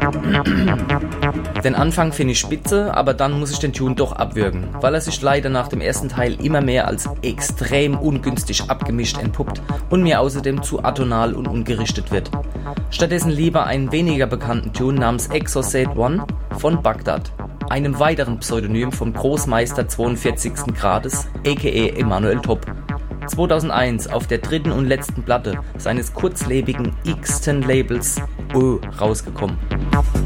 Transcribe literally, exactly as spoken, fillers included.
Den Anfang finde ich spitze, aber dann muss ich den Tune doch abwürgen, weil er sich leider nach dem ersten Teil immer mehr als extrem ungünstig abgemischt entpuppt und mir außerdem zu atonal und ungerichtet wird. Stattdessen lieber einen weniger bekannten Tune namens Exocet One von Bagdad, einem weiteren Pseudonym vom Großmeister zweiundvierzigsten Grades, aka Emanuel Top. zweitausendeins auf der dritten und letzten Platte seines kurzlebigen x-ten Labels Ö rausgekommen.